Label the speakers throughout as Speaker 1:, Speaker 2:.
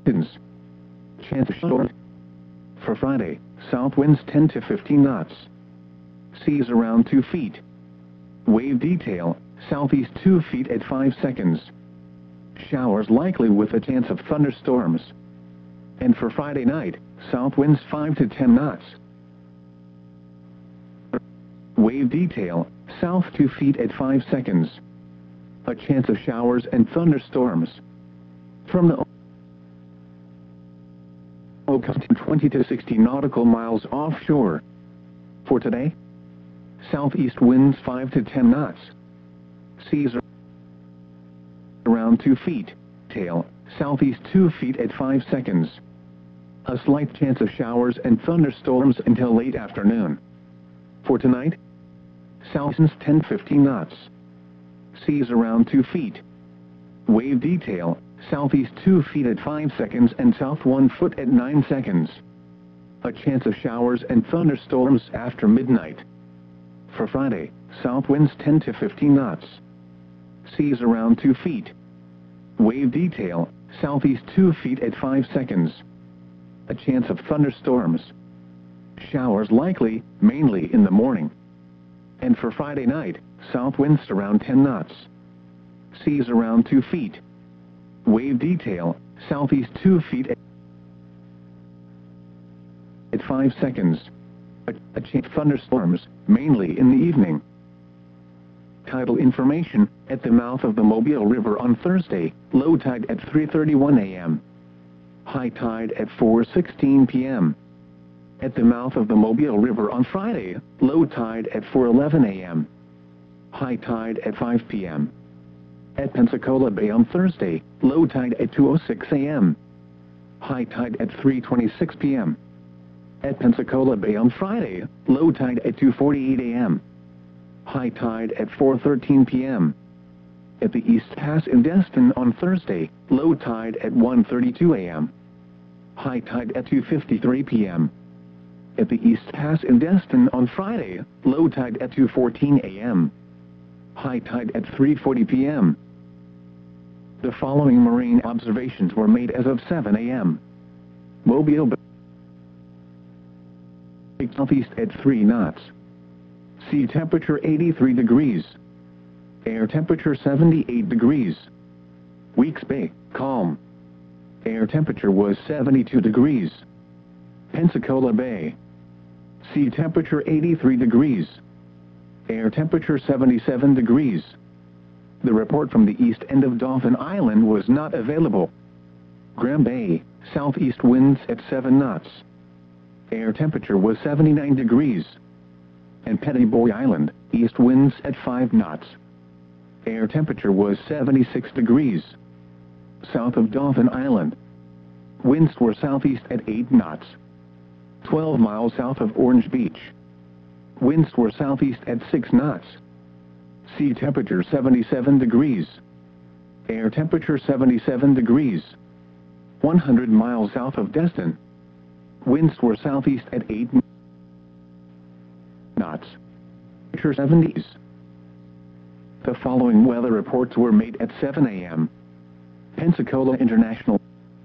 Speaker 1: Chance of storm. For Friday, south winds 10 to 15 knots. Seas around 2 feet. Wave detail, southeast 2 feet at 5 seconds. Showers likely with a chance of thunderstorms. And for Friday night, south winds 5 to 10 knots. Wave detail, south 2 feet at 5 seconds. A chance of showers and thunderstorms. From the coast 20 to 60 nautical miles offshore. For today, southeast winds 5 to 10 knots. Seas around 2 feet. Tail, southeast 2 feet at 5 seconds. A slight chance of showers and thunderstorms until late afternoon. For tonight, south winds 10 to 15 knots. Seas around 2 feet. Wave detail, southeast 2 feet at 5 seconds and south 1 foot at 9 seconds. A chance of showers and thunderstorms after midnight. For Friday, south winds 10 to 15 knots. Seas around 2 feet. Wave detail, southeast 2 feet at 5 seconds. A chance of thunderstorms. Showers likely, mainly in the morning. And for Friday night, south winds around 10 knots. Seas around 2 feet. Wave detail, southeast 2 feet at 5 seconds. A chance of thunderstorms, mainly in the evening. Tidal information, at the mouth of the Mobile River on Thursday, low tide at 3:31 a.m. High tide at 4:16 p.m. At the mouth of the Mobile River on Friday, low tide at 4:11 a.m. High tide at 5 p.m. At Pensacola Bay on Thursday, low tide at 2:06 a.m. High tide at 3:26 p.m. At Pensacola Bay on Friday, low tide at 2:48 a.m. High tide at 4:13 p.m. At the East Pass in Destin on Thursday, low tide at 1:32 a.m. High tide at 2:53 p.m. At the East Pass in Destin on Friday, low tide at 2:14 a.m. High tide at 3:40 p.m. The following marine observations were made as of 7 a.m. Mobile Bay, southeast at 3 knots. Sea temperature 83 degrees. Air temperature 78 degrees. Weeks Bay, calm. Air temperature was 72 degrees. Pensacola Bay. Sea temperature 83 degrees. Air temperature 77 degrees. The report from the east end of Dauphin Island was not available. Graham Bay, southeast winds at 7 knots. Air temperature was 79 degrees. And Petty Boy Island, east winds at 5 knots. Air temperature was 76 degrees. South of Dauphin Island, winds were southeast at 8 knots. 12 miles south of Orange Beach, winds were southeast at 6 knots. Sea temperature 77 degrees. Air temperature 77 degrees. 100 miles south of Destin, winds were southeast at 8 knots. Temperature 70s. The following weather reports were made at 7 a.m. Pensacola International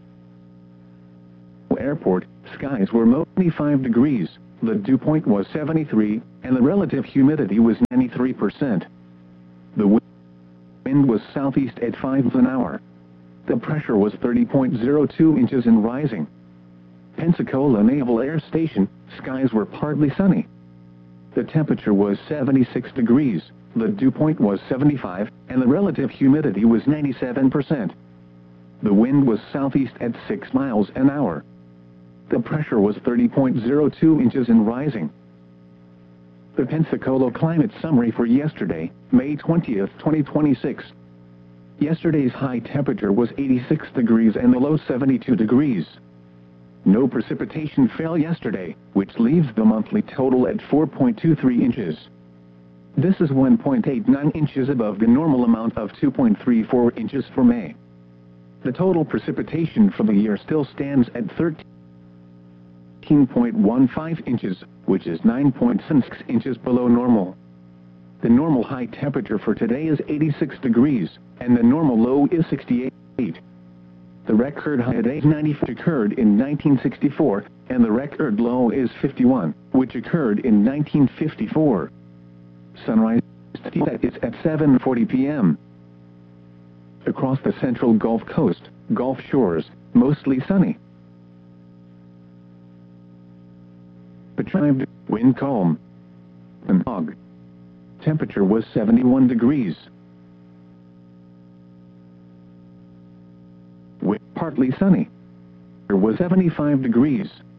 Speaker 1: Airport, skies were mostly 5 degrees, the dew point was 73, and the relative humidity was 93%. The wind was southeast at 5 miles an hour. The pressure was 30.02 inches and rising. Pensacola Naval Air Station, skies were partly sunny. The temperature was 76 degrees, the dew point was 75, and the relative humidity was 97%. The wind was southeast at 6 miles an hour. The pressure was 30.02 inches and rising. The Pensacola Climate Summary for yesterday, May 20th, 2026. Yesterday's high temperature was 86 degrees and the low 72 degrees. No precipitation fell yesterday, which leaves the monthly total at 4.23 inches. This is 1.89 inches above the normal amount of 2.34 inches for May. The total precipitation for the year still stands at 13.15 inches, which is 9.6 inches below normal. The normal high temperature for today is 86 degrees, and the normal low is 68. The record high at 890 occurred in 1964, and the record low is 51, which occurred in 1954. Sunrise is at 7:40 p.m. Across the central Gulf Coast, Gulf shores, mostly sunny. Patrive, wind calm. And fog. Temperature was 71 degrees. Wind partly sunny. It was 75 degrees.